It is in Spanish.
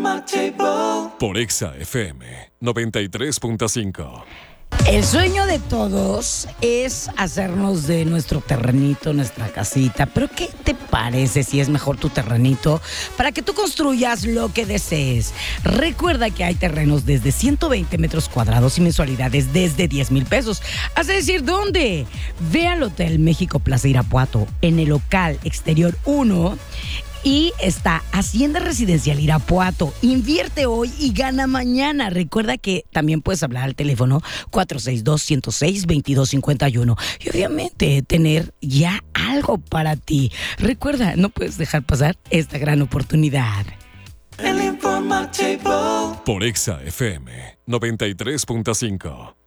Por Exa FM 93.5. El sueño de todos es hacernos de nuestro terrenito, nuestra casita. Pero ¿qué te parece si es mejor tu terrenito para que tú construyas lo que desees? Recuerda que hay terrenos desde 120 metros cuadrados y mensualidades desde 10,000 pesos. ¿Has de decir dónde? Ve al Hotel México Plaza Irapuato en el local exterior 1. Y está Hacienda Residencial Irapuato. Invierte hoy y gana mañana. Recuerda que también puedes hablar al teléfono 462-106-2251. Y obviamente tener ya algo para ti. Recuerda, no puedes dejar pasar esta gran oportunidad. Por Exa FM 93.5.